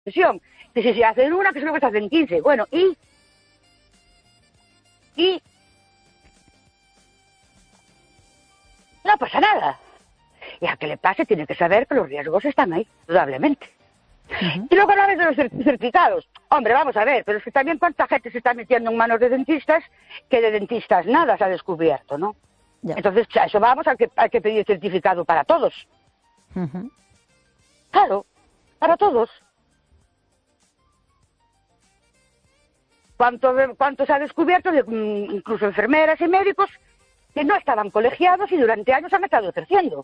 sesión. Que si se hacen una, que solo se hacen 15. Bueno, y no pasa nada. Y a que le pase tiene que saber que los riesgos están ahí, indudablemente. Y luego hablas de los certificados. Hombre, vamos a ver, pero es que también cuánta gente se está metiendo en manos de dentistas que de dentistas nada se ha descubierto, ¿no? Ya. Entonces, a eso vamos, hay que pedir certificado para todos. Claro, para todos. ¿Cuánto se ha descubierto de incluso enfermeras y médicos que no estaban colegiados y durante años han estado ejerciendo?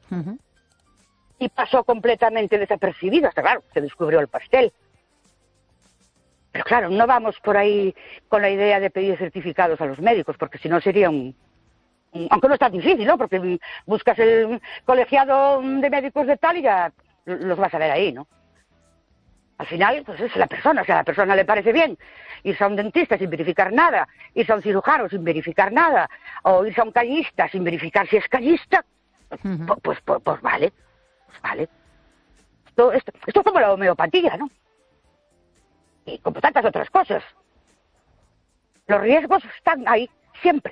Y pasó completamente desapercibido, hasta claro, se descubrió el pastel. Pero claro, no vamos por ahí con la idea de pedir certificados a los médicos, porque si no sería aunque no es tan difícil, ¿no? Porque buscas el colegiado de médicos de tal y ya los vas a ver ahí, ¿no? Al final, pues es la persona, si a la persona le parece bien irse a un dentista sin verificar nada, irse a un cirujano sin verificar nada, o irse a un callista sin verificar si es callista, pues vale. Vale. Esto es como la homeopatía, ¿no? Y como tantas otras cosas. Los riesgos están ahí, siempre.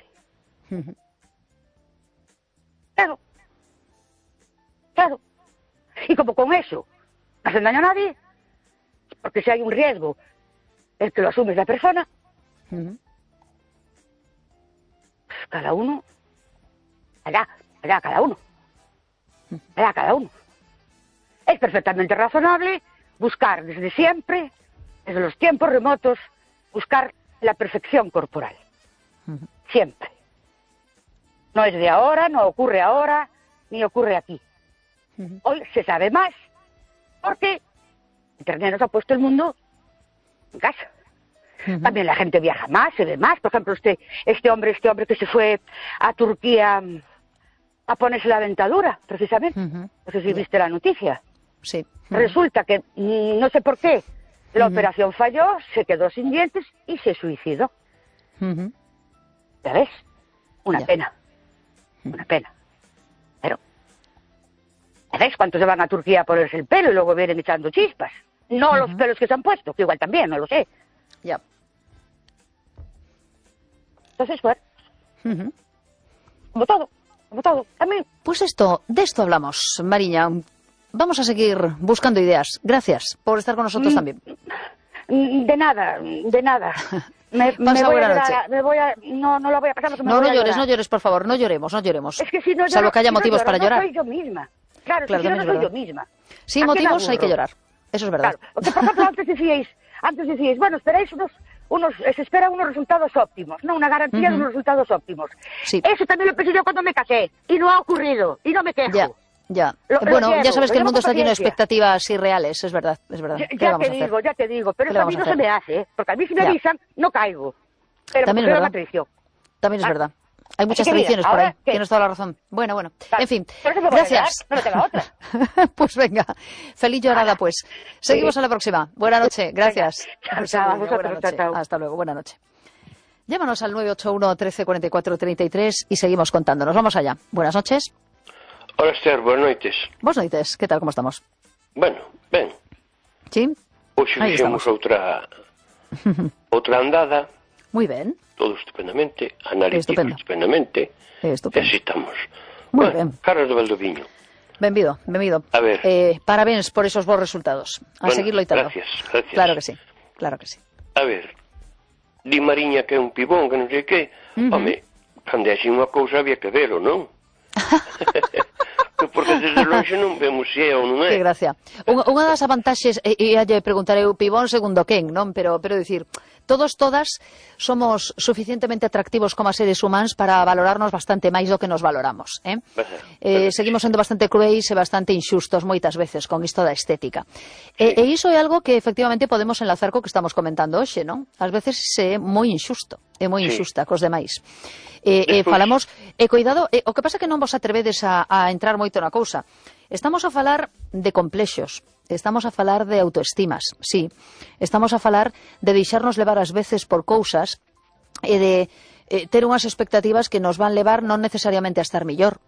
Claro. Claro. Y como con eso no hacen daño a nadie, porque si hay un riesgo, el que lo asume es la persona, pues cada uno, allá cada uno. Allá cada uno. Es perfectamente razonable buscar desde siempre, desde los tiempos remotos, buscar la perfección corporal. Siempre. No es de ahora, no ocurre ahora, ni ocurre aquí. Hoy se sabe más, porque Internet nos ha puesto el mundo en casa. También la gente viaja más, se ve más. Por ejemplo, este hombre que se fue a Turquía a ponerse la dentadura, precisamente. No sé si viste la noticia. Sí. Resulta que, no sé por qué, la operación falló, se quedó sin dientes y se suicidó. ¿Ya ves? Una pena. Una pena. Pero, ¿ya ves cuántos se van a Turquía a ponerse el pelo y luego vienen echando chispas? No los pelos que se han puesto, que igual también, no lo sé. Ya. Entonces, bueno, como todo. También. Pues de esto hablamos, Mariña. Vamos a seguir buscando ideas. Gracias por estar con nosotros también. De nada. No la voy a pasar. No llores, por favor, no lloremos. Es que si no lloro, salvo que haya motivos para llorar. No soy yo misma. Claro, si no soy yo misma. Sin motivos hay que llorar. Eso es verdad. Claro. Porque, por ejemplo, antes decíais, bueno, esperáis se esperan unos resultados óptimos, ¿no? Una garantía de unos resultados óptimos. Sí. Eso también lo pensé yo cuando me casé, y no ha ocurrido, y no me quejo. Ya. Bueno, ya sabes que el mundo está lleno de expectativas irreales, es verdad. Ya te digo, pero eso a mí no se me hace, ¿eh? Porque a mí si me avisan, no caigo. Pero también es verdad. También es verdad. Hay muchas tradiciones por ahí. Tienes toda la razón. Bueno. En fin. Gracias. No me queda otra. Pues venga. Feliz llorada, pues. Seguimos a la próxima. Buena noche. Gracias. Hasta luego. Buena noche. Llámanos al 981 13 44 33 y seguimos contándonos. Vamos allá. Buenas noches. Hola, Esther. Buenas noites. Buenas noites. ¿Qué tal? ¿Cómo estamos? Bueno, ben. Sí? Hoxe fixemos outra andada. Muy ben. Todo estupendamente, analítico estupendamente. Estupendo. E así estamos. Muy ben. Carlos de Valdoviño. Benvido. A ver. Parabéns por esos bons resultados. A seguir loitando. Gracias. Claro que sí. A ver, di Mariña que é un pibón, que non sei que. Home, cando é así unha cousa había que verlo, non? Porque desde longe non vemos se é ou non é. Que gracia. Unha das avantaxes, e lle preguntarei o pibón segundo quen, non? Pero dicir, todas somos suficientemente atractivos como seres humanos para valorarnos bastante máis do que nos valoramos, seguimos sendo bastante cruéis e bastante inxustos moitas veces con isto da estética. E iso é algo que efectivamente podemos enlazar co que estamos comentando hoxe, non? Ás veces é moi inxusto, é moi inxusta cos demais. Falamos, cuidado, o que pasa é que non vos atrevedes a entrar moito na cousa. Estamos a falar de complexos, estamos a falar de autoestimas, sí. Estamos a falar de deixarnos levar ás veces por cousas e de ter unhas expectativas que nos van levar non necesariamente a estar mellor.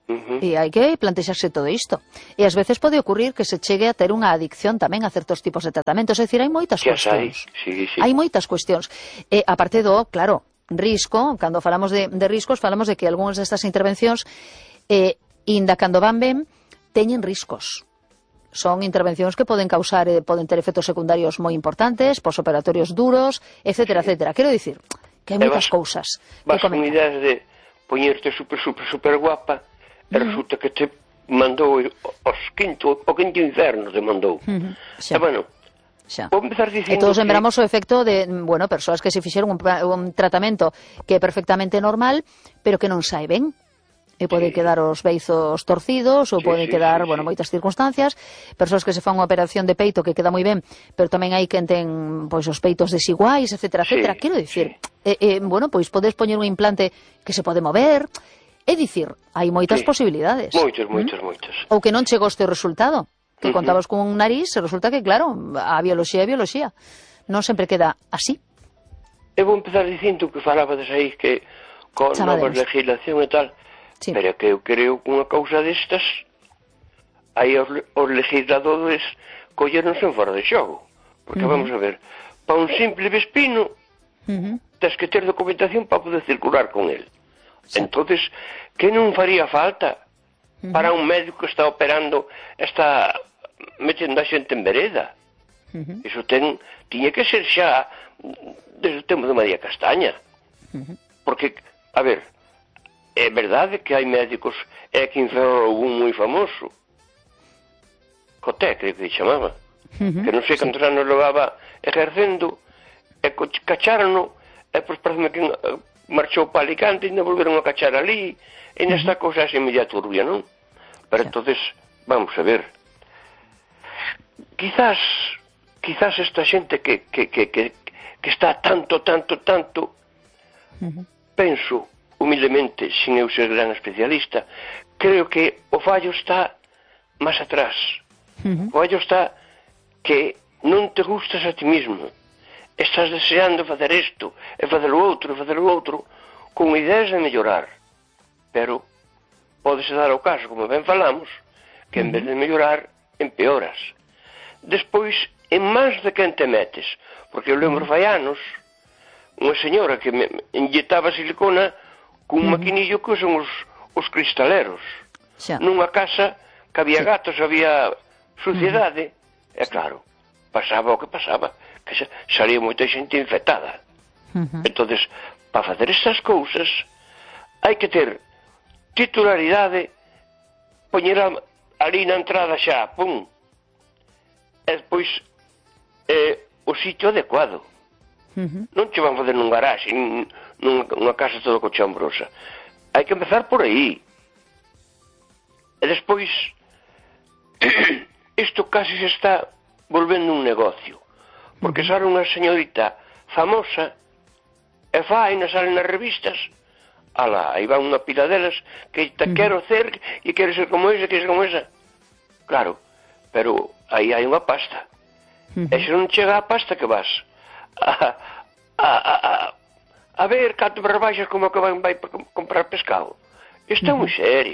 E hai que plantexarse todo isto. E ás veces pode ocurrir que se chegue a ter unha adicción tamén a certos tipos de tratamentos. É dicir, hai moitas cuestións. Sí. Hai moitas cuestións. E aparte do, claro, risco, cando falamos de riscos, falamos de que algúnas destas intervencións, inda cando van ben, teñen riscos. Son intervencións que poden causar, poden ter efectos secundarios moi importantes, posoperatorios duros, etcétera, etcétera. Quero dicir que hai moitas cousas que comentar. Vas con ideas de poñerte super guapa, e resulta que te mandou o quinto inferno te mandou. E bueno, vou empezar dicindo e todos lembramos o efecto de, bueno, persoas que se fixeron un tratamento que é perfectamente normal, pero que non sae ben. E pode quedar os beizos torcidos, ou pode quedar, bueno, moitas circunstancias. Persoas que se fan unha operación de peito que queda moi ben, pero tamén hai quen ten, pois, os peitos desiguais, etcétera, etcétera. Quero dicir, bueno, pois podes poñer un implante que se pode mover. É dicir, hai moitas posibilidades. Moitas. Ou que non chegou este resultado, que contabas con un nariz, e resulta que, claro, a bioloxía é bioloxía. Non sempre queda así. Eu vou empezar dicindo que falabades aí que con nova legislación e tal, pero que eu creo que unha causa destas aí os legisladores colleronse en fora de xogo. Porque vamos a ver, para un simple vespino tens que ter documentación para poder circular con el. Entonces, que non faría falta para un médico que está operando, está metendo a xente en vereda? Iso tiña que ser xa desde o tempo de María Castaña. Porque, a ver, é verdade que hai médicos, é que enferrou un moi famoso, Coté, creo que se chamaba, que non sei cantos anos levaba ejercendo, e cachárono, e pois parece que marchou para Alicante e ainda volveron a cachar ali, e nesta cousa así media turbia, non? Pero entonces, vamos a ver, quizás esta xente que está tanto, penso humildemente, sin eu ser gran especialista, creo que o fallo está máis atrás. O fallo está que non te gustas a ti mismo. Estás deseando facer isto, e facer o outro, con ideas de mellorar. Pero pódese dar o caso, como ben falamos, que en vez de mellorar, empeoras. Despois, en mans de quen te metes, porque eu lembro fai anos, unha señora que me inyectaba silicona con un maquinillo que son os cristaleros. Nunha casa que había gatos, había suciedade, e claro, pasaba o que pasaba, que salía moita xente infectada. Entonces, para facer estas cousas, hai que ter titularidade, poñer ali na entrada xa, pum, e despois o sitio adecuado. Non che van fazer nun garaxe, nunha casa toda cochambrosa. Hai que empezar por aí. E despois, isto casi se está volvendo un negocio. Porque sale unha señorita famosa e salen nas revistas, alá, aí va unha pila delas que te quero ser e quero ser como esa, claro, pero aí hai unha pasta, e se non chega a pasta que vas a ver canto me rebaixas como que vai comprar pescado. Isto é moi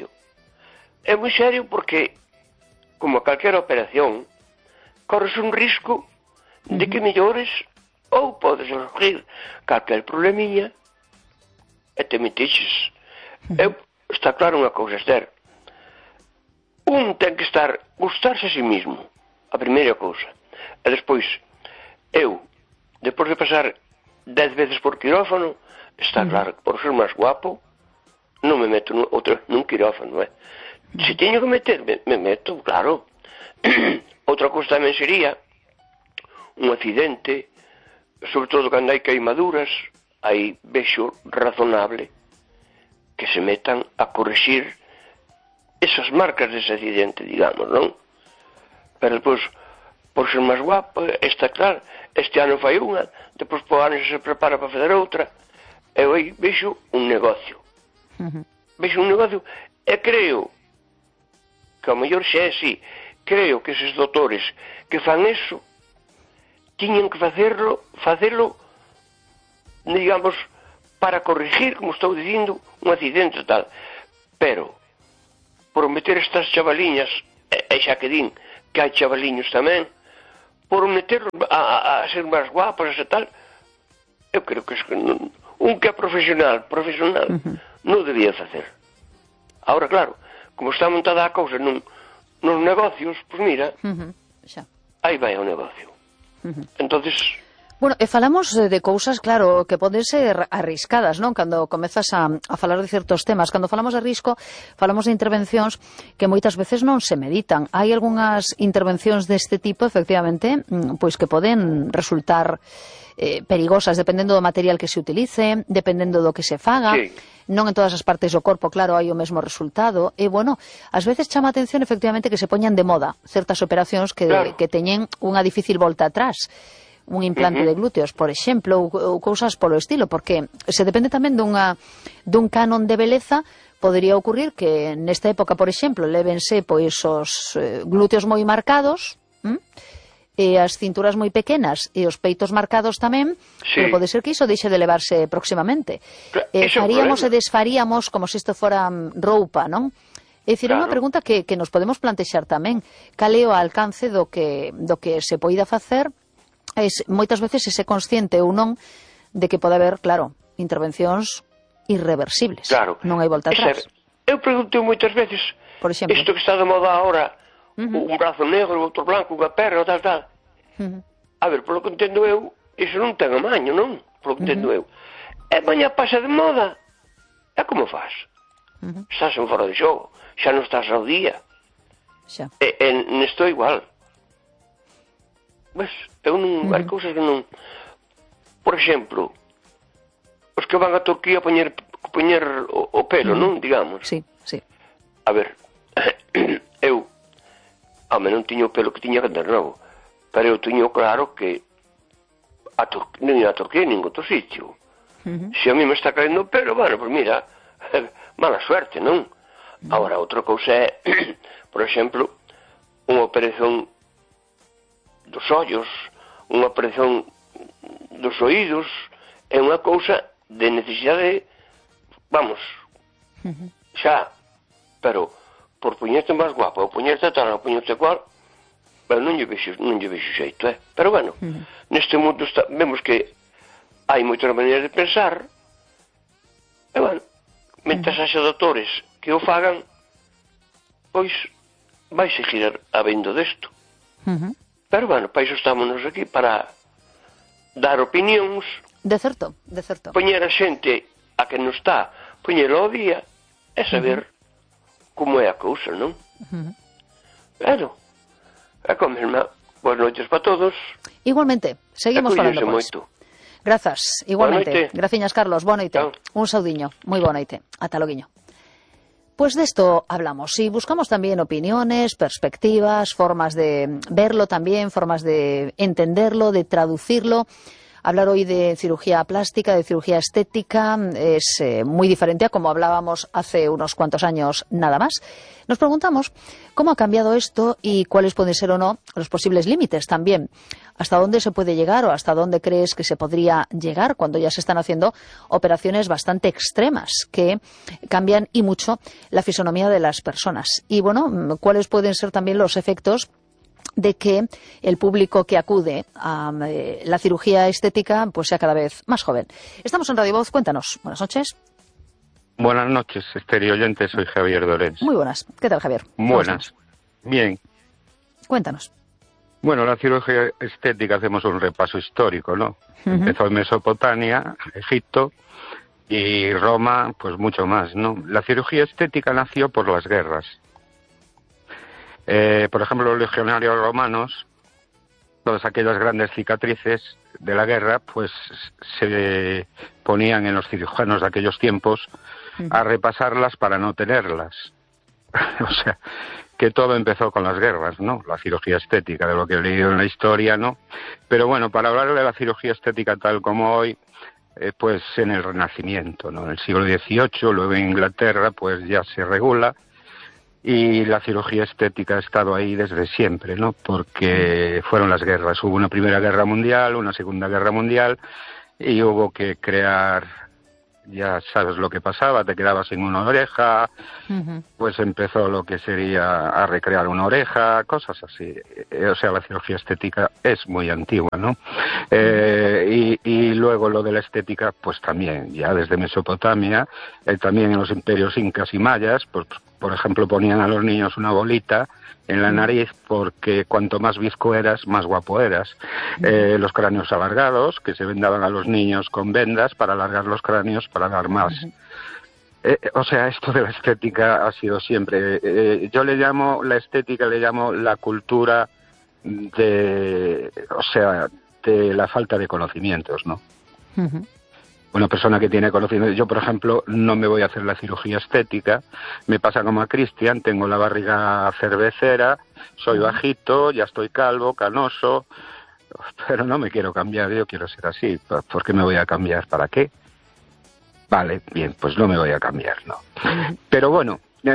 serio porque como calquera operación corres un risco de que mellores ou podes surgir calquer problemiña e te metixes. Está claro unha cousa, Esther, un ten que gustarse a si mismo, a primeira cousa, e despois depois de pasar 10 veces por quirófano, está claro que por ser máis guapo non me meto nun quirófano, se teño que meter, me meto, claro. Outra cousa tamén sería un accidente, sobre todo cando hai queimaduras, aí vexo razonable que se metan a corrixir esas marcas dese accidente, digamos, non? Pero depois, por ser máis guapo, está claro, este ano fai unha, depois por ano se prepara para fazer outra, e aí vexo un negocio. Vexo un negocio, e creo que ao mellor xa é así, creo que eses doutores que fan eso tiñen que facelo, digamos, para corrigir, como estou dicindo, un accidente tal. Pero, por meter estas chavaliñas, e xa que din que hai chavaliños tamén, por meter a ser máis guapos e tal, eu creo que un que é profesional non debía facer. Ahora, claro, como está montada a cousa nos negocios, pois mira, aí vai o negocio. Entonces... Bueno, e falamos de cousas, claro, que poden ser arriscadas, non? Cando comezas a falar de certos temas. Cando falamos de risco, falamos de intervencións que moitas veces non se meditan. Hai algunhas intervencións deste tipo, efectivamente, pois que poden resultar perigosas, dependendo do material que se utilice, dependendo do que se faga. Sí. Non en todas as partes do corpo, claro, hai o mesmo resultado. E, bueno, ás veces chama a atención, efectivamente, que se poñan de moda certas operacións que teñen unha difícil volta atrás. Un implante de glúteos, por exemplo, ou cousas polo estilo, porque se depende tamén dun canon de beleza, podería ocurrir que nesta época, por exemplo, lévense pois os glúteos moi marcados, e as cinturas moi pequenas e os peitos marcados tamén, pero pode ser que iso deixe de levarse próximamente. Faríamos e desfaríamos como se isto fora roupa, non? É dicir, unha pregunta que nos podemos plantexar tamén. Cal é o alcance do que se poida facer? Moitas veces ese consciente ou non de que pode haber, claro, intervencións irreversibles. Claro. Non hai volta atrás. Eu pregunto moitas veces, por exemplo, isto que está de moda agora, un brazo negro, outro blanco, unha perna, tal. A ver, polo que entendo eu, iso non ten amaño, non? Polo que entendo eu. E mañá pasa de moda. E como faz? Estás en fora de xogo, xa non estás ao día. E nesto igual. Pues, eu non, hai cousas que non... Por exemplo, os que van a Turquía a poñer o pelo, non? Digamos. Sí. A ver, eu non tiño o pelo que tiña que ter novo, pero eu tiño claro que non ia a Turquía en ningún outro sitio. Se a mí me está caendo o pelo, bueno, pues mira, mala suerte, non? Agora, outra cousa é, por exemplo, unha operación dos ollos, unha operación dos oídos, é unha cousa de necesidade, vamos, xa, pero por poñerte máis guapa, ou poñerte tal, ou poñerte cual, pero non lle vexo xeito, pero bueno, neste mundo vemos que hai moitas maneiras de pensar, e bueno, mentre haxa doutores que o fagan, pois vai seguir habendo desto. Pero, bueno, para iso estámonos aquí, para dar opinións. De certo. Poñer a xente a que non está, poñer ao día, e saber como é a cousa, non? Claro. É como mesma. Boas noites para todos. Igualmente. Seguimos falando, pois. Grazas. Igualmente. Graciñas, Carlos. Boa noite. Un saudiño. Moi boa noite. Ata loguiño. Pues de esto hablamos y buscamos también opiniones, perspectivas, formas de verlo también, formas de entenderlo, de traducirlo. Hablar hoy de cirugía plástica, de cirugía estética, es muy diferente a como hablábamos hace unos cuantos años nada más. Nos preguntamos cómo ha cambiado esto y cuáles pueden ser o no los posibles límites también. ¿Hasta dónde se puede llegar o hasta dónde crees que se podría llegar cuando ya se están haciendo operaciones bastante extremas que cambian y mucho la fisonomía de las personas? Y bueno, ¿cuáles pueden ser también los efectos de que el público que acude a la cirugía estética pues sea cada vez más joven? Estamos en Radio Voz, cuéntanos. Buenas noches. Buenas noches, estéreo oyente, soy Javier Dorenz. Muy buenas. ¿Qué tal, Javier? Buenas. Bien. Cuéntanos. Bueno, la cirugía estética, hacemos un repaso histórico, ¿no? Empezó en Mesopotamia, Egipto y Roma, pues mucho más, ¿no? La cirugía estética nació por las guerras. Por ejemplo, los legionarios romanos, todas aquellas grandes cicatrices de la guerra, pues se ponían en los cirujanos de aquellos tiempos a repasarlas para no tenerlas. O sea, que todo empezó con las guerras, ¿no? La cirugía estética, de lo que he leído en la historia, ¿no? Pero bueno, para hablar de la cirugía estética tal como hoy, pues en el Renacimiento, ¿no? En el siglo XVIII, luego en Inglaterra, pues ya se regula. Y la cirugía estética ha estado ahí desde siempre, ¿no? Porque fueron las guerras. Hubo una Primera Guerra Mundial, una Segunda Guerra Mundial, y hubo que crear ya sabes lo que pasaba, te quedabas sin una oreja, pues empezó lo que sería a recrear una oreja, cosas así. O sea, la cirugía estética es muy antigua, ¿no? Y luego lo de la estética, pues también, ya desde Mesopotamia, también en los imperios incas y mayas, pues, por ejemplo, ponían a los niños una bolita en la nariz porque cuanto más bizco eras, más guapo eras. Los cráneos alargados, que se vendaban a los niños con vendas para alargar los cráneos, para dar más. O sea, esto de la estética ha sido siempre... yo le llamo, la estética le llamo la cultura de... O sea, de la falta de conocimientos, ¿no? Una persona que tiene conocimiento, yo por ejemplo no me voy a hacer la cirugía estética, me pasa como a Cristian, tengo la barriga cervecera, soy bajito, ya estoy calvo, canoso, pero no me quiero cambiar, yo quiero ser así. ¿Por qué me voy a cambiar? ¿Para qué? Vale, bien, pues no me voy a cambiar, ¿no? Pero bueno,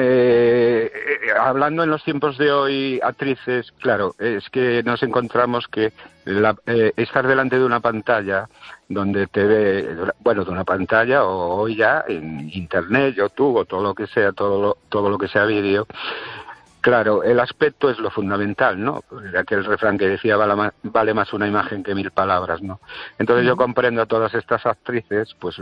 hablando en los tiempos de hoy, actrices, claro, es que nos encontramos que estar delante de una pantalla donde te ve, bueno, de una pantalla o hoy ya en internet, YouTube o todo lo que sea, todo lo que sea vídeo, claro, el aspecto es lo fundamental, ¿no? Aquel refrán que decía vale más una imagen que 1000 palabras, ¿no? Entonces yo comprendo a todas estas actrices, pues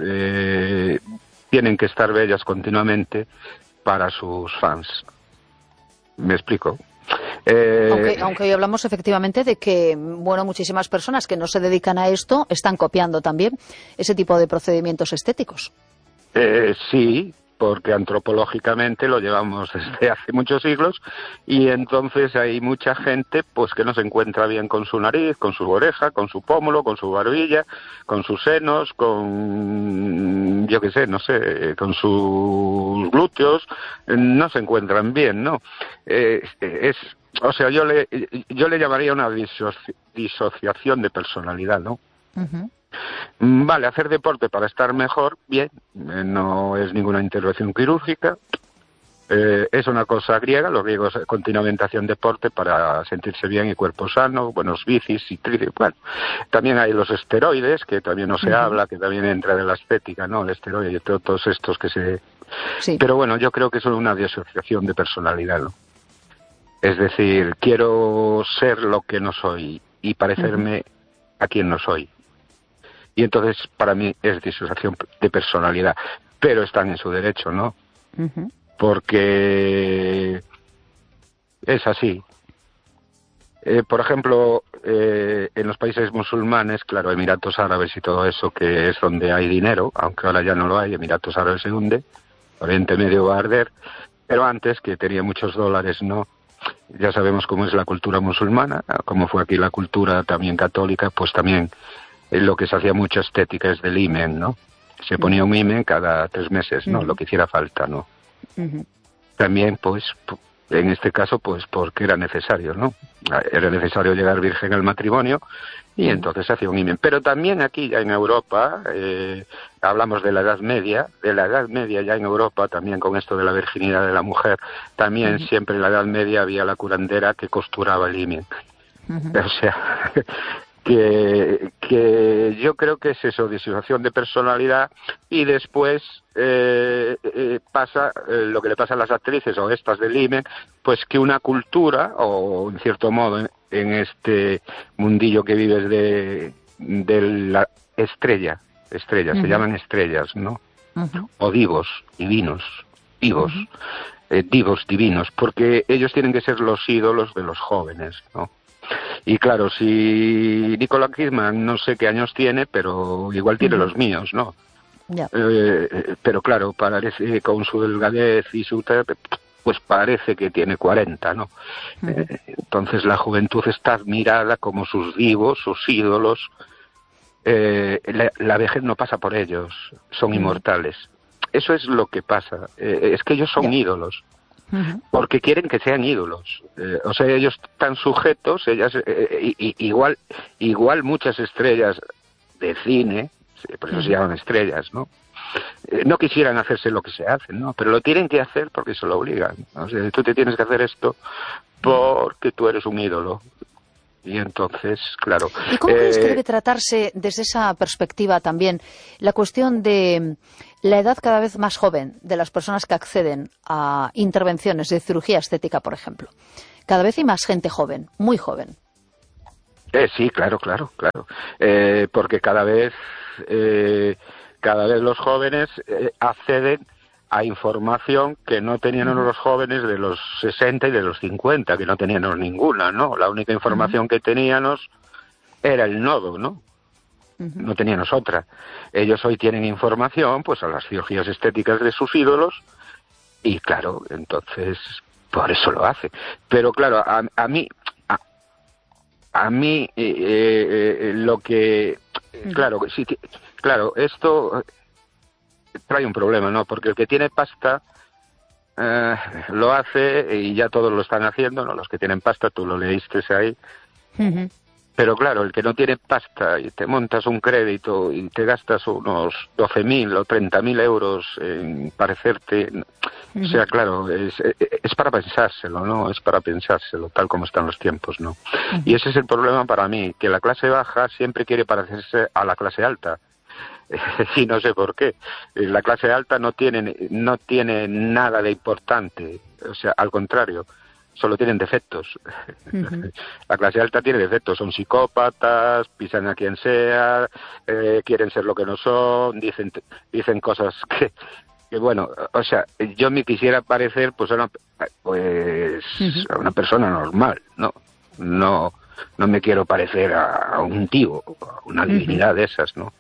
tienen que estar bellas continuamente para sus fans. ¿Me explico? Aunque hoy hablamos efectivamente de que, bueno, muchísimas personas que no se dedican a esto están copiando también ese tipo de procedimientos estéticos. Sí, porque antropológicamente lo llevamos desde hace muchos siglos y entonces hay mucha gente pues que no se encuentra bien con su nariz, con su oreja, con su pómulo, con su barbilla, con sus senos, con, yo qué sé, no sé, con sus glúteos, no se encuentran bien, ¿no? O sea, yo le llamaría una disociación de personalidad, ¿no? Vale, hacer deporte para estar mejor, bien, no es ninguna intervención quirúrgica, es una cosa griega, los griegos continuamente hacían deporte para sentirse bien y cuerpo sano, buenos bicis y tríceps, bueno, también hay los esteroides, que también no se habla, que también entra en la estética, ¿no? El esteroide y todos estos que se... Sí. Pero bueno, yo creo que es una disociación de personalidad, ¿no? Es decir, quiero ser lo que no soy y parecerme a quien no soy. Y entonces, para mí, es disociación de personalidad. Pero están en su derecho, ¿no? Porque es así. Por ejemplo, en los países musulmanes, claro, Emiratos Árabes y todo eso, que es donde hay dinero, aunque ahora ya no lo hay, Emiratos Árabes se hunde, Oriente Medio va a arder, pero antes, que tenía muchos dólares, ¿no? Ya sabemos cómo es la cultura musulmana, cómo fue aquí la cultura también católica, pues también... lo que se hacía mucha estética es del himen, ¿no? Se ponía un himen cada 3 meses, ¿no? Lo que hiciera falta, ¿no? También, pues, en este caso, pues, porque era necesario, ¿no? Era necesario llegar virgen al matrimonio y entonces se hacía un himen. Pero también aquí, ya en Europa, hablamos de la Edad Media ya en Europa, también con esto de la virginidad de la mujer, también siempre en la Edad Media había la curandera que costuraba el himen. O sea... que yo creo que es eso, disociación de personalidad, y después pasa lo que le pasa a las actrices o estas del IME, pues que una cultura, o en cierto modo en este mundillo que vives de la estrella, se llaman estrellas, ¿no? O divos, divinos, divos, divos divinos, porque ellos tienen que ser los ídolos de los jóvenes, ¿no? Y claro, si Nicole Kidman no sé qué años tiene, pero igual tiene los míos, ¿no? Yeah. Pero claro, parece con su delgadez y su... pues parece que tiene 40, ¿no? Entonces la juventud está admirada como sus divos, sus ídolos. La vejez no pasa por ellos, son inmortales. Eso es lo que pasa. Es que ellos son ídolos. Porque quieren que sean ídolos. O sea, ellos están sujetos, ellas igual muchas estrellas de cine, por eso se llaman estrellas, ¿no? No quisieran hacerse lo que se hacen, ¿no? Pero lo tienen que hacer porque se lo obligan. O sea, tú te tienes que hacer esto porque tú eres un ídolo. Y entonces, claro... ¿Y cómo crees que debe tratarse desde esa perspectiva también la cuestión de la edad cada vez más joven de las personas que acceden a intervenciones de cirugía estética, por ejemplo? Cada vez hay más gente joven, muy joven. Sí, claro. Porque cada vez los jóvenes acceden a información que no tenían los jóvenes de los 60 y de los 50, que no teníamos ninguna, ¿no? La única información que teníamos era el nodo, ¿no? No teníamos otra. Ellos hoy tienen información, pues, a las cirugías estéticas de sus ídolos, y claro, entonces, por eso lo hace. Pero claro, a mí lo que... Claro, sí, claro, esto... trae un problema, ¿no? Porque el que tiene pasta lo hace y ya todos lo están haciendo, ¿no? Los que tienen pasta, tú lo leíste ahí. Pero claro, el que no tiene pasta y te montas un crédito y te gastas unos 12.000 o 30.000 euros en parecerte... O sea, claro, es para pensárselo, ¿no? Es para pensárselo, tal como están los tiempos, ¿no? Y ese es el problema para mí, que la clase baja siempre quiere parecerse a la clase alta. Y no sé por qué. La clase alta no tiene nada de importante, o sea, al contrario, solo tienen defectos. La clase alta tiene defectos, son psicópatas, pisan a quien sea, quieren ser lo que no son, dicen cosas que bueno, o sea, yo me quisiera parecer pues a una persona normal, no me quiero parecer a un tío, a una divinidad de esas, ¿no?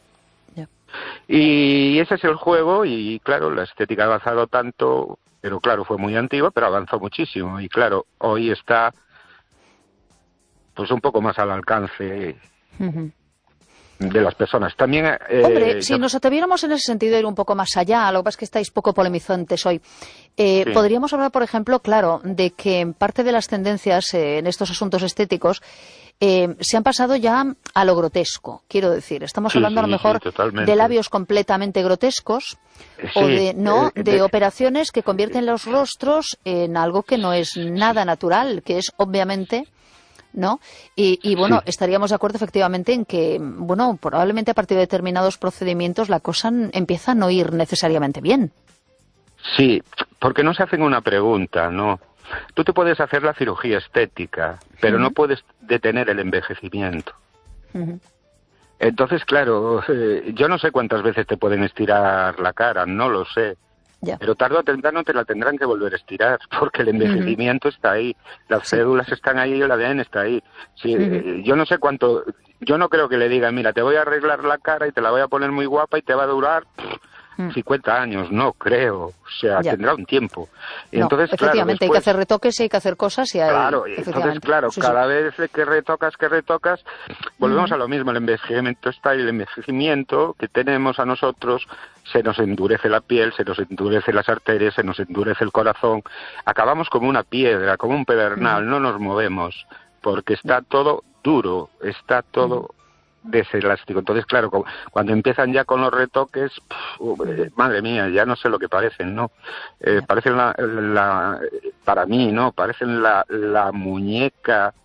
Y ese es el juego, y claro, la estética ha avanzado tanto, pero claro, fue muy antigua, pero avanzó muchísimo, y claro, hoy está pues un poco más al alcance de las personas. También hombre, si nos atreviéramos en ese sentido a ir un poco más allá, lo que pasa es que estáis poco polemizantes hoy, sí. Podríamos hablar, por ejemplo, claro, de que parte de las tendencias en estos asuntos estéticos se han pasado ya a lo grotesco, quiero decir. Estamos hablando a lo mejor de labios completamente grotescos o de operaciones que convierten los rostros en algo que no es nada natural, que es obviamente... ¿no? Y bueno, estaríamos de acuerdo efectivamente en que, bueno, probablemente a partir de determinados procedimientos la cosa empieza a no ir necesariamente bien. Sí, porque no se hacen una pregunta, ¿no? Tú te puedes hacer la cirugía estética, pero no puedes detener el envejecimiento. Entonces, claro, yo no sé cuántas veces te pueden estirar la cara, no lo sé. Ya. Pero tarde o temprano te la tendrán que volver a estirar, porque el envejecimiento está ahí, las células están ahí y el ADN está ahí. Sí, yo no sé cuánto, yo no creo que le digan, mira, te voy a arreglar la cara y te la voy a poner muy guapa y te va a durar 50 años, no creo, o sea, tendrá un tiempo. Y no, entonces, efectivamente, claro, después, hay que hacer retoques y hay que hacer cosas y hay... Claro, entonces, claro, cada vez que retocas, volvemos a lo mismo, el envejecimiento está y el envejecimiento que tenemos a nosotros, se nos endurece la piel, se nos endurece las arterias, se nos endurece el corazón, acabamos como una piedra, como un pedernal, no nos movemos, porque está todo duro, está todo... deselástico. Entonces, claro, cuando empiezan ya con los retoques, madre mía, ya no sé lo que parecen, ¿no? Parecen para mí, ¿no? Parecen la muñeca,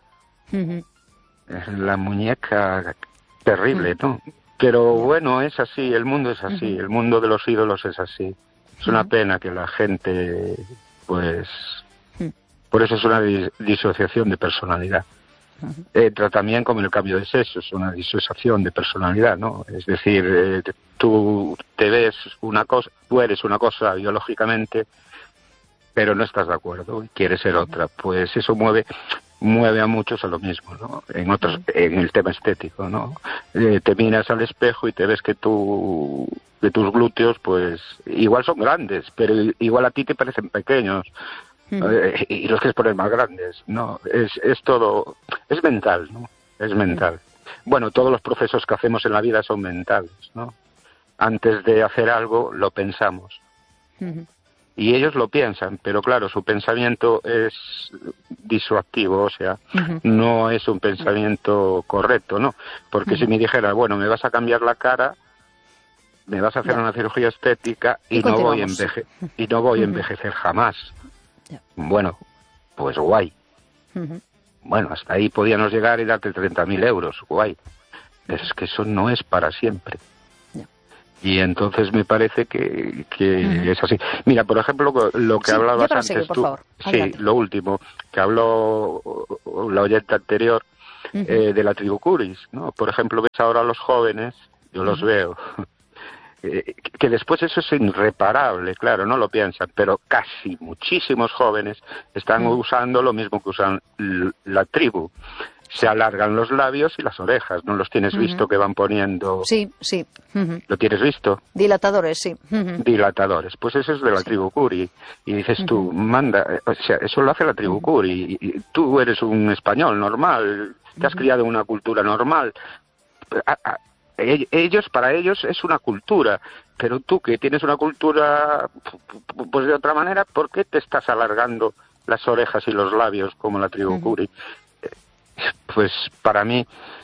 la muñeca terrible, ¿no? Pero bueno, es así, el mundo es así, el mundo de los ídolos es así. Es una pena que la gente, pues, por eso es una disociación de personalidad. Entra también como el cambio de sexo, es una disociación de personalidad, ¿no? Es decir, tú te ves una cosa, tú eres una cosa biológicamente, pero no estás de acuerdo y quieres ser otra. Pues eso mueve a muchos a lo mismo, ¿no? En el tema estético, ¿no? Te miras al espejo y te ves que tus glúteos, pues, igual son grandes, pero igual a ti te parecen pequeños. Y los quieres poner más grandes, no, es todo, es mental, ¿no? Es mental. Bueno, todos los procesos que hacemos en la vida son mentales, ¿no? Antes de hacer algo lo pensamos. Y ellos lo piensan, pero claro, su pensamiento es disuasivo, o sea, no es un pensamiento correcto, ¿no? Porque si me dijera, bueno, me vas a cambiar la cara, me vas a hacer una cirugía estética y no voy a envejecer jamás. Bueno, pues guay. bueno, hasta ahí podíamos llegar y darte 30.000 euros, guay. Es que eso no es para siempre. Y entonces me parece que es así. Mira, por ejemplo, lo que hablabas antes seguir, por tú, favor. sí, lo último, que habló la oyente anterior, de la tribu Curis, ¿no? Por ejemplo, ves ahora a los jóvenes, yo los veo, que después eso es irreparable, claro, no lo piensan, pero casi muchísimos jóvenes están usando lo mismo que usan la tribu. Se alargan los labios y las orejas, ¿no los tienes visto que van poniendo? Sí, sí. ¿Lo tienes visto? Dilatadores, sí. Dilatadores, pues eso es de la tribu Curi. Y dices tú, manda, o sea, eso lo hace la tribu Curi. Y tú eres un español normal, te has criado en una cultura normal. Para ellos es una cultura, pero tú que tienes una cultura pues de otra manera, ¿por qué te estás alargando las orejas y los labios como la tribu Curi? Pues para mí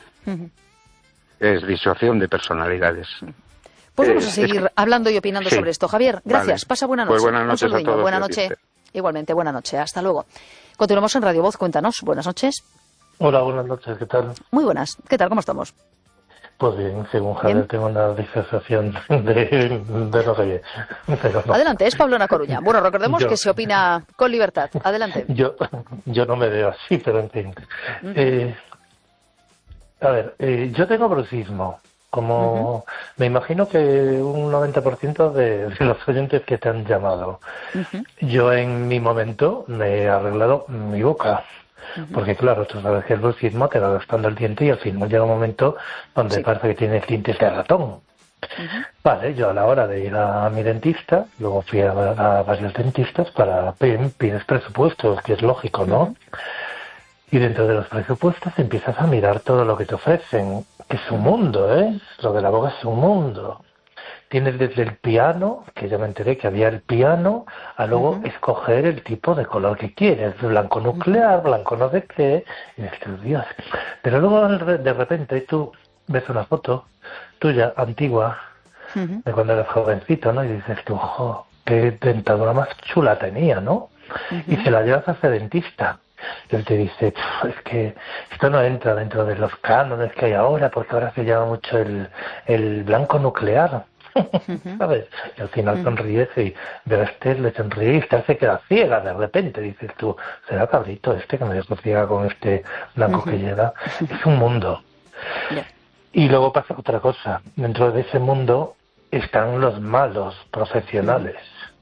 es disociación de personalidades. Pues vamos a seguir hablando y opinando sobre esto. Javier, gracias. Vale. Pasa buena noche. Pues buenas noches a todos. Buena noche. Igualmente, buena noche. Hasta luego. Continuamos en Radio Voz. Cuéntanos. Buenas noches. Hola, buenas noches. ¿Qué tal? Muy buenas. ¿Qué tal? ¿Cómo estamos? Pues bien, según Javier tengo una disociación de lo que bien. Pero no. Adelante, es Pablo Na Coruña. Bueno, recordemos que se opina con libertad. Adelante. Yo no me veo así, pero en fin. A ver, yo tengo bruxismo. Como me imagino que un 90% de los oyentes que te han llamado. Yo en mi momento me he arreglado mi boca. Porque claro, tú sabes que el bruxismo te va gastando el diente y al final llega un momento donde parece que tienes dientes de ratón. Vale, yo a la hora de ir a mi dentista, luego fui a varios dentistas para pides presupuestos, que es lógico, ¿no? Y dentro de los presupuestos empiezas a mirar todo lo que te ofrecen, que es un mundo, ¿eh? Lo de la boca es un mundo. Tienes desde el piano, que yo me enteré que había el piano, a luego escoger el tipo de color que quieres, blanco nuclear, blanco no sé qué, y dices, Dios. Pero luego de repente tú ves una foto tuya, antigua, de cuando eras jovencito, ¿no? Y dices tú, ojo, qué dentadura más chula tenía, ¿no? Y se la llevas a ese dentista. Y él te dice, es que esto no entra dentro de los cánones que hay ahora, porque ahora se llama mucho el blanco nuclear. ¿Sabes? Y al final sonríes y Berester le sonríe y se queda ciega de repente. Dices tú, ¿será cabrito este que me dejó ciega con este blanco que lleva? Es un mundo. Y luego pasa otra cosa. Dentro de ese mundo están los malos profesionales.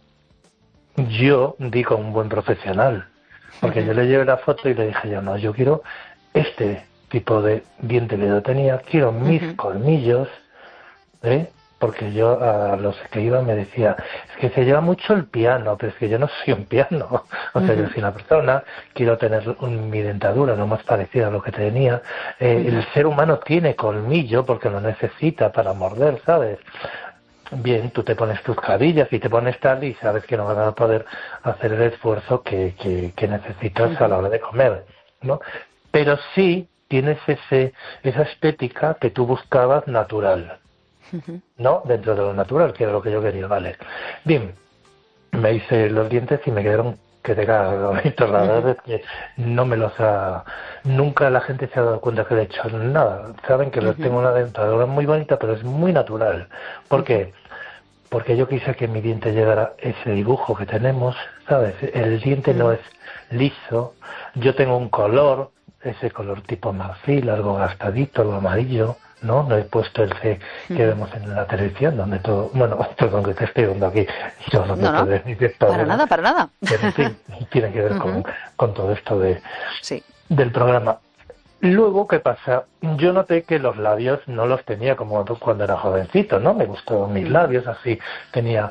Yo digo un buen profesional. Porque yo le llevé la foto y le dije yo, no, yo quiero este tipo de diente que yo tenía, quiero mis colmillos, porque yo a los que iba me decía, es que se lleva mucho el piano, pero es que yo no soy un piano. O sea, yo soy una persona, quiero tener mi dentadura lo más parecida a lo que tenía. El ser humano tiene colmillo porque lo necesita para morder, ¿sabes? Bien, tú te pones tus carillas y te pones tal y sabes que no vas a poder hacer el esfuerzo que necesitas a la hora de comer, ¿no? Pero sí tienes esa estética que tú buscabas natural, ¿no? Dentro de lo natural, que era lo que yo quería, vale. Bien, me hice los dientes y me quedaron que te cagas, bonitos. La verdad es que no me los ha... Nunca la gente se ha dado cuenta que le he hecho nada. Saben que tengo una dentadura muy bonita, pero es muy natural. ¿Por qué? Porque yo quise que mi diente llegara ese dibujo que tenemos, ¿sabes? El diente no es liso. Yo tengo un color, ese color tipo marfil, algo gastadito, algo amarillo, ¿no? No he puesto el C que vemos en la televisión, donde todo... Bueno, perdón que te estoy dando aquí. Yo no para nada, para nada. Pero en fin, tiene que ver con todo esto del programa. Luego, ¿qué pasa? Yo noté que los labios no los tenía como cuando era jovencito, ¿no? Me gustaban mis labios así. Tenía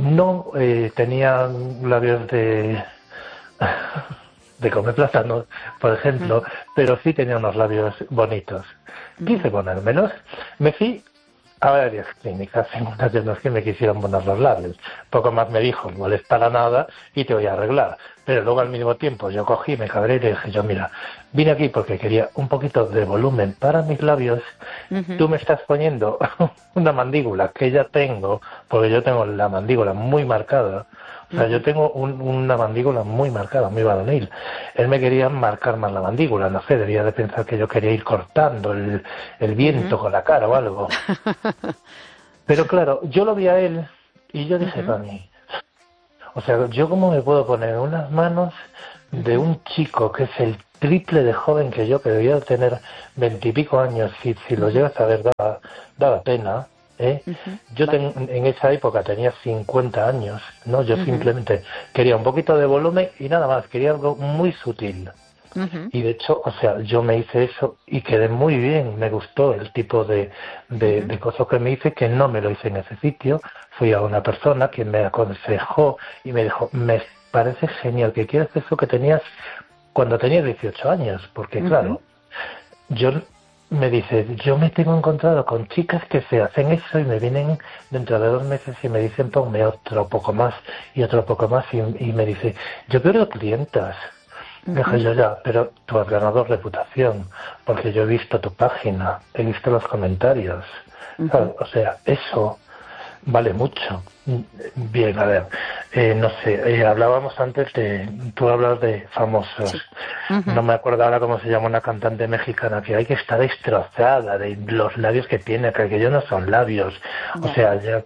labios de comer plátano, por ejemplo, pero sí tenía unos labios bonitos. Quise ponérmelos. Me fui a varias clínicas, en unas de las que me quisieron poner los labios. Poco más me dijo, no es para nada y te voy a arreglar. Pero luego al mismo tiempo yo cogí, me cabré y le dije yo, mira, vine aquí porque quería un poquito de volumen para mis labios. Tú me estás poniendo una mandíbula que ya tengo, porque yo tengo la mandíbula muy marcada, O sea, yo tengo una mandíbula muy marcada, muy varonil. Él me quería marcar más la mandíbula, no sé, debía de pensar que yo quería ir cortando el viento con la cara o algo. Pero claro, yo lo vi a él y yo dije para mí, o sea, ¿yo cómo me puedo poner en unas manos de un chico que es el triple de joven que yo, que debía tener 20 y pico años, si lo llegas a ver, daba pena, ¿eh? Yo en esa época tenía 50 años, ¿no? Yo simplemente quería un poquito de volumen y nada más, quería algo muy sutil. Y de hecho, o sea, yo me hice eso y quedé muy bien, me gustó el tipo de cosas que me hice, que no me lo hice en ese sitio. Fui a una persona que me aconsejó y me dijo, me parece genial que quieras eso que tenías cuando tenías 18 años, porque claro, me dice, yo me tengo encontrado con chicas que se hacen eso y me vienen dentro de 2 meses y me dicen, ponme otro poco más y otro poco más, y me dice, yo pierdo clientas. Dije yo, ya, pero tú has ganado reputación, porque yo he visto tu página, he visto los comentarios. O sea, eso vale mucho. Bien, a ver, no sé, hablábamos antes tú hablas de famosos. Sí. No me acuerdo ahora cómo se llama una cantante mexicana, que hay que estar destrozada de los labios que tiene, que aquellos no son labios. O sea, ya...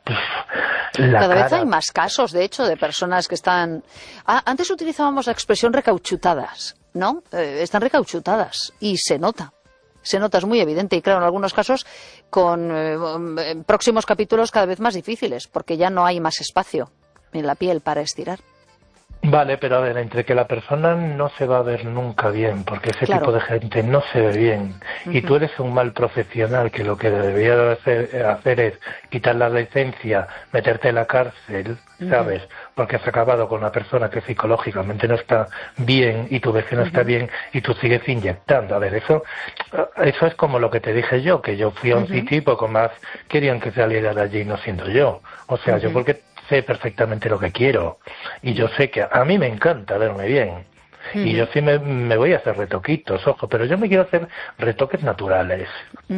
Cada vez hay más casos, de hecho, de personas que están... antes utilizábamos la expresión recauchutadas, ¿no? Están recauchutadas y se nota. Se nota, es muy evidente, y claro, en algunos casos con próximos capítulos cada vez más difíciles, porque ya no hay más espacio en la piel para estirar. Vale, pero a ver, entre que la persona no se va a ver nunca bien, porque ese tipo de gente no se ve bien, y tú eres un mal profesional que lo que debería hacer es quitar la licencia, meterte en la cárcel, ¿sabes? Porque has acabado con una persona que psicológicamente no está bien y tú ves que no está bien y tú sigues inyectando. A ver, eso es como lo que te dije yo, que yo fui a un sitio y poco más querían que saliera de allí no siendo yo. O sea, yo porque sé perfectamente lo que quiero y yo sé que a mí me encanta verme bien y yo sí me voy a hacer retoquitos, ojo, pero yo me quiero hacer retoques naturales.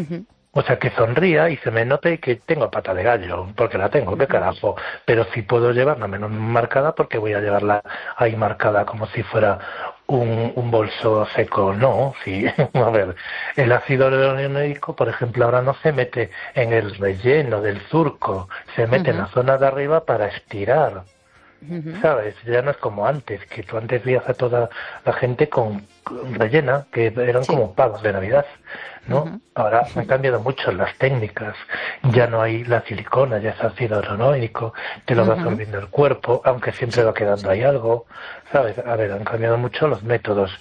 O sea, que sonría y se me note que tengo pata de gallo, porque la tengo, qué carajo. Pero sí puedo llevarla menos marcada, porque voy a llevarla ahí marcada como si fuera un bolso seco. No, sí. A ver, el ácido hialurónico, por ejemplo, ahora no se mete en el relleno del surco, se mete en la zona de arriba para estirar. ¿Sabes? Ya no es como antes, que tú antes veías a toda la gente con rellena, que eran como pavos de Navidad, ¿no? Ahora han cambiado mucho las técnicas, ya no hay la silicona, ya es ácido hialurónico, te lo va absorbiendo el cuerpo, aunque siempre va quedando ahí algo, ¿sabes? A ver, han cambiado mucho los métodos.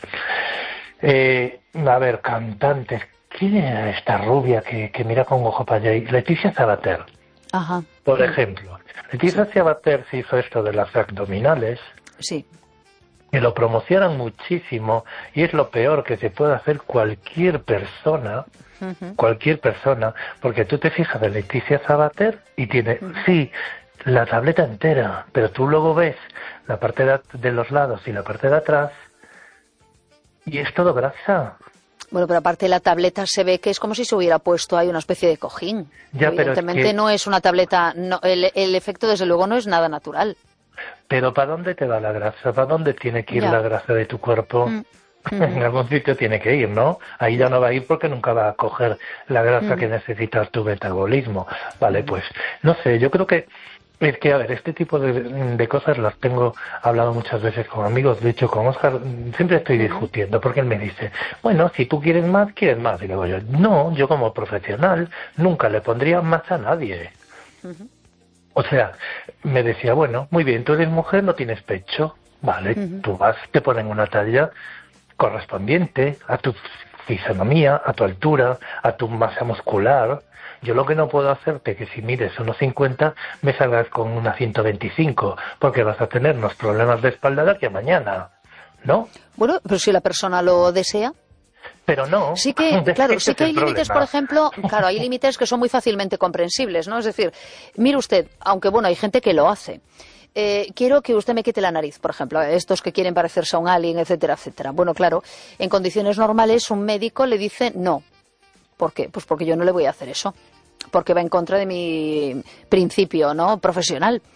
A ver, cantantes, ¿quién era esta rubia que mira con ojo para allá? Leticia Sabater, por ejemplo. Leticia Sabater se hizo esto de las abdominales, que lo promocionan muchísimo, y es lo peor que se puede hacer cualquier persona, porque tú te fijas de Leticia Sabater y tiene, sí, la tableta entera, pero tú luego ves la parte de los lados y la parte de atrás, y es todo grasa. Bueno, pero aparte de la tableta se ve que es como si se hubiera puesto ahí una especie de cojín. Ya, evidentemente pero es que... no es una tableta, no, el efecto desde luego no es nada natural. Pero ¿para dónde te va la grasa? ¿Para dónde tiene que ir la grasa de tu cuerpo? En algún sitio tiene que ir, ¿no? Ahí ya no va a ir porque nunca va a coger la grasa que necesita tu metabolismo. Vale, pues, no sé, yo creo que es que, a ver, este tipo de cosas las tengo hablado muchas veces con amigos. De hecho, con Óscar siempre estoy discutiendo, porque él me dice, bueno, si tú quieres más, quieres más. Y luego yo, no, yo como profesional nunca le pondría más a nadie. O sea, me decía, bueno, muy bien, tú eres mujer, no tienes pecho. Vale, tú vas, te ponen una talla correspondiente a tu fisonomía, a tu altura, a tu masa muscular. Yo lo que no puedo hacerte que si mides unos 50 me salgas con una 125, porque vas a tener unos problemas de espalda de aquí a mañana, ¿no? Bueno, pero si la persona lo desea. Pero no. Sí que, claro, sí que hay límites, por ejemplo, claro, hay límites que son muy fácilmente comprensibles, ¿no? Es decir, mire usted, aunque bueno, hay gente que lo hace. Quiero que usted me quite la nariz, por ejemplo, estos que quieren parecerse a un alien, etcétera, etcétera. Bueno, claro, en condiciones normales un médico le dice no. ¿Por qué? Pues porque yo no le voy a hacer eso, porque va en contra de mi principio, ¿no?, profesional.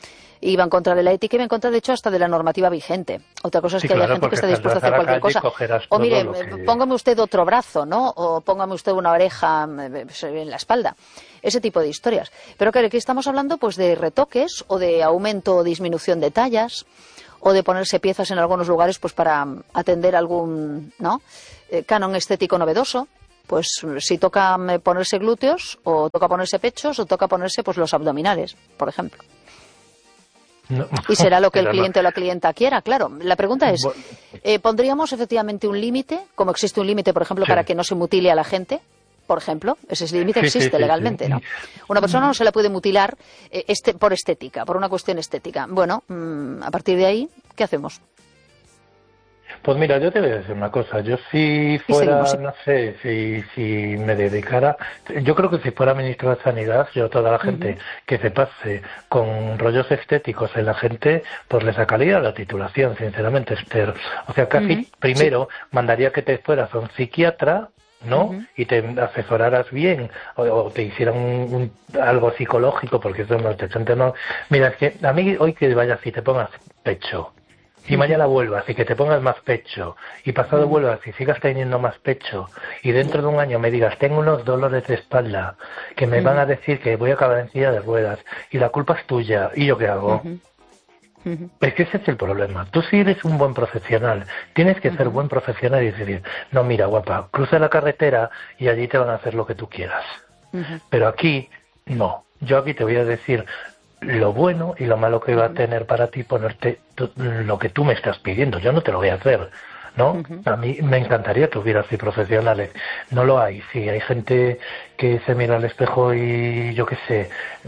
y va en contra de la ética y va en contra, de hecho, hasta de la normativa vigente. Otra cosa es que haya gente que está dispuesta a hacer cualquier cosa. O mire, póngame usted otro brazo, ¿no? O póngame usted una oreja en la espalda. Ese tipo de historias. Pero claro, aquí estamos hablando pues de retoques o de aumento o disminución de tallas o de ponerse piezas en algunos lugares pues para atender algún canon estético novedoso. Pues si toca ponerse glúteos o toca ponerse pechos o toca ponerse pues los abdominales, por ejemplo. No, y será lo que el cliente o la clienta quiera, claro. La pregunta es, ¿pondríamos efectivamente un límite, como existe un límite, por ejemplo, para que no se mutile a la gente? Por ejemplo, ese límite existe legalmente, ¿no? Una persona no se la puede mutilar por estética, por una cuestión estética. Bueno, a partir de ahí, ¿qué hacemos? Pues mira, yo te voy a decir una cosa. Yo si fuera, no sé, si me dedicara, yo creo que si fuera ministro de Sanidad, yo toda la gente que se pase con rollos estéticos en la gente, pues le sacaría la titulación, sinceramente, Esther. O sea, casi primero mandaría que te fueras a un psiquiatra, ¿no? Y te asesoraras bien o te hicieran algo psicológico, porque eso no te gente no. Mira, es que a mí hoy que vayas y te pongas pecho y mañana vuelvas y que te pongas más pecho y pasado vuelvas y sigas teniendo más pecho y dentro de un año me digas tengo unos dolores de espalda que me van a decir que voy a acabar en silla de ruedas y la culpa es tuya, ¿y yo qué hago? Es que ese es el problema. Tú si eres un buen profesional, tienes que ser buen profesional y decir, no, mira, guapa, cruza la carretera y allí te van a hacer lo que tú quieras. Pero aquí, no. Yo aquí te voy a decir lo bueno y lo malo que va a tener para ti ponerte lo que tú me estás pidiendo. Yo no te lo voy a hacer, ¿no? A mí me encantaría que hubiera así profesionales. No lo hay. Sí, hay gente que se mira al espejo y yo qué sé,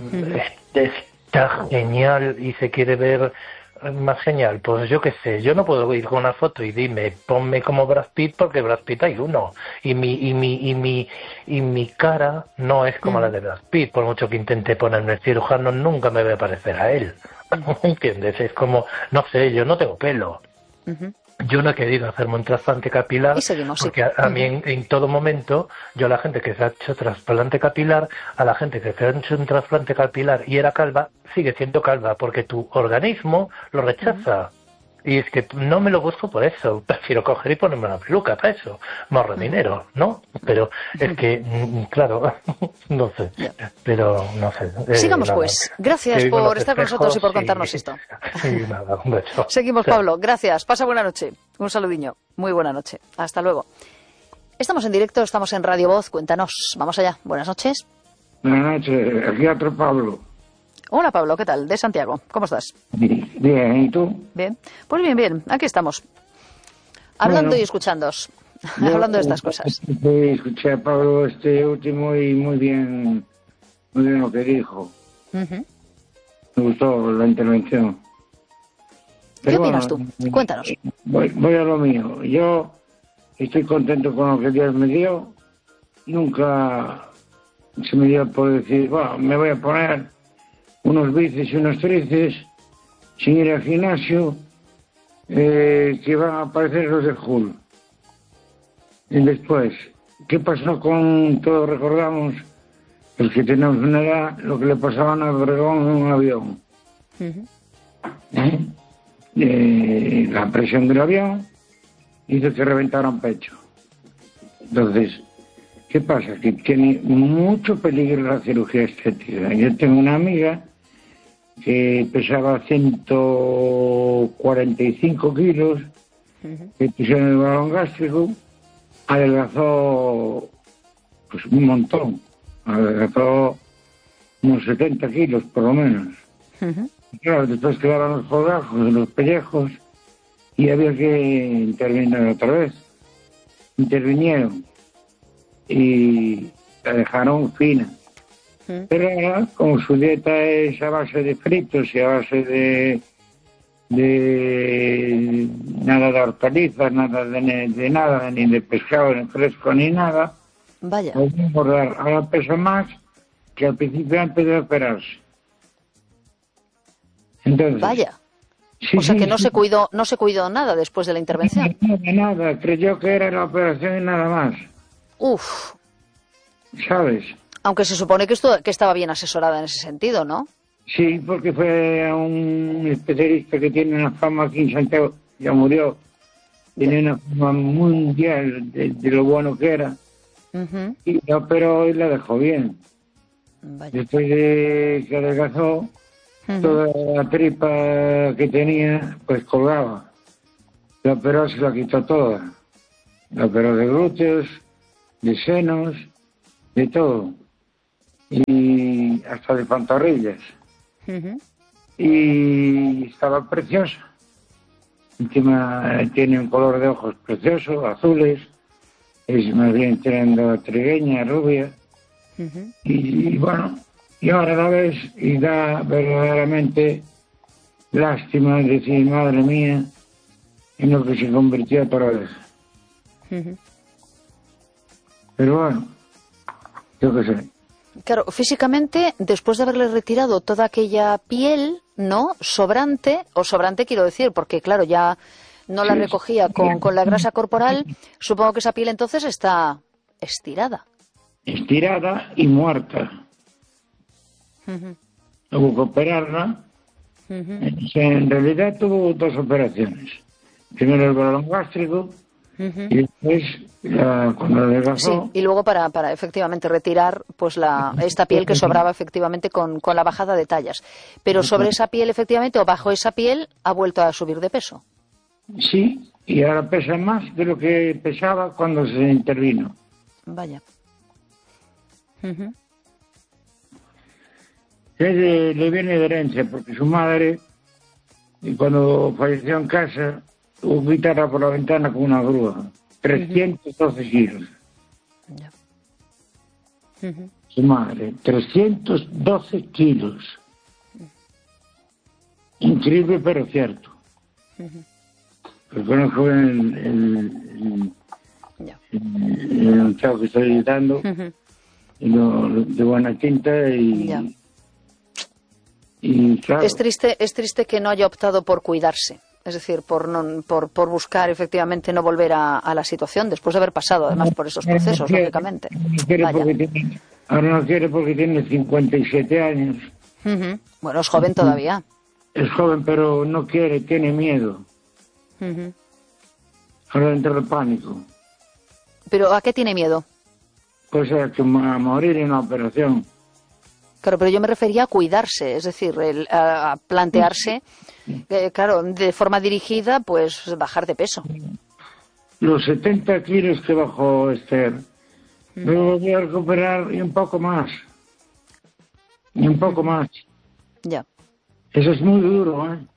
está genial y se quiere ver más genial. Pues yo qué sé, yo no puedo ir con una foto y dime, ponme como Brad Pitt porque Brad Pitt hay uno. Y mi cara no es como la de Brad Pitt, por mucho que intente ponerme el cirujano, nunca me va a parecer a él. ¿Entiendes? Es como, no sé, yo no tengo pelo. Yo no he querido hacerme un trasplante capilar porque a mí en todo momento, yo a la gente que se ha hecho trasplante capilar, a la gente que se ha hecho un trasplante capilar y era calva, sigue siendo calva porque tu organismo lo rechaza. Y es que no me lo busco por eso, prefiero coger y ponerme una peluca para eso, me ahorro dinero, ¿no? Pero es que, claro, no sé, pero no sé. Sigamos pues, gracias por estar con nosotros y por contarnos esto. Nada, un beso. Seguimos, Pablo, gracias, pasa buena noche, un saludiño, muy buena noche, hasta luego. Estamos en directo, estamos en Radio Voz, cuéntanos, vamos allá, buenas noches. Buenas noches, aquí otro Pablo. Hola Pablo, ¿qué tal? De Santiago, ¿cómo estás? Bien, ¿y tú? Bien, pues bien, aquí estamos. Hablando y escuchándoos, hablando de estas cosas. Escuché a Pablo este último y muy bien lo que dijo. Me gustó la intervención. ¿Qué opinas tú? Cuéntanos. Voy a lo mío. Yo estoy contento con lo que Dios me dio. Nunca se me dio por decir, bueno, me voy a poner unos bíceps y unos tríceps sin ir al gimnasio que van a aparecer los del Hulk. Y después, ¿qué pasó con, todos recordamos, el que tenemos una edad, lo que le pasaba a Obregón en un avión? La presión del avión hizo que reventaran pecho. Entonces, ¿qué pasa? Que tiene mucho peligro la cirugía estética. Yo tengo una amiga que pesaba 145 kilos, que pusieron el balón gástrico, adelgazó pues un montón, adelgazó unos 70 kilos por lo menos. Claro, después quedaron los colgajos, los pellejos, y había que intervenir otra vez. Intervinieron y la dejaron fina. Pero ahora, como su dieta es a base de fritos y a base de nada de hortalizas, nada de nada, ni de pescado, ni fresco, ni nada, vaya, ahora pesa más que al principio antes de operarse. Entonces, vaya. O sea que no se cuidó nada después de la intervención. Nada, creyó que era la operación y nada más. Uf. ¿Sabes? Aunque se supone que estaba bien asesorada en ese sentido, ¿no? Sí, porque fue a un especialista que tiene una fama aquí en Santiago, ya murió, tiene una fama mundial de lo bueno que era, y la operó y la dejó bien. Vaya. Después de que adelgazó, toda la tripa que tenía, pues colgaba. La operó, se la quitó toda. La operó de glúteos, de senos, de todo. Y hasta de pantorrillas. Y estaba preciosa. Encima tiene un color de ojos precioso, azules. Es más bien tirando trigueña, rubia. Y bueno, y ahora la ves y da verdaderamente lástima decir, madre mía, en lo que se convirtió otra vez. Pero bueno, yo qué sé. Claro, físicamente, después de haberle retirado toda aquella piel, ¿no? Sobrante quiero decir, porque claro, ya no la recogía con la grasa corporal, supongo que esa piel entonces está estirada. Estirada y muerta. Hubo que operarla. En realidad tuvo 2 operaciones. Primero el balón gástrico y después cuando adelgazó. Sí, y luego para efectivamente retirar pues esta piel que sobraba efectivamente con la bajada de tallas. Pero sobre esa piel efectivamente o bajo esa piel ha vuelto a subir de peso. Sí, y ahora pesa más de lo que pesaba cuando se intervino. Vaya. Le viene de herencia, porque su madre, cuando falleció en casa, tuvo que quitarla por la ventana con una grúa. 312 kilos. Ya. Su madre, 312 kilos. Increíble, pero cierto. Porque conozco el chavo que estoy editando, de buena tinta y claro. Es triste que no haya optado por cuidarse. Es decir, por buscar efectivamente no volver a la situación después de haber pasado además por esos procesos, lógicamente. Ahora no quiere porque tiene 57 años. Bueno, es joven todavía. Es joven, pero no quiere, tiene miedo. Ahora entra el pánico. ¿Pero a qué tiene miedo? Pues a morir en una operación. Claro, pero yo me refería a cuidarse, es decir, a plantearse, claro, de forma dirigida, pues bajar de peso. Los 70 kilos que bajó Esther, me voy a recuperar y un poco más. Y un poco más. Ya. Eso es muy duro, ¿eh?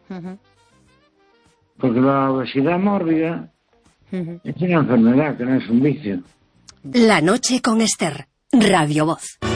Porque la obesidad mórbida es una enfermedad, que no es un vicio. La noche con Esther, Radio Voz.